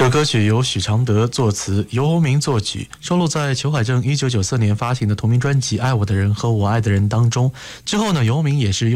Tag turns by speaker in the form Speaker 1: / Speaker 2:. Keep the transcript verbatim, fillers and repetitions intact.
Speaker 1: 首歌曲由许常德作词，游鸿明作曲，收录在裘海正一九九四年发行的同名专辑《爱我的人和我爱的人》当中。之后呢，游鸿明也是用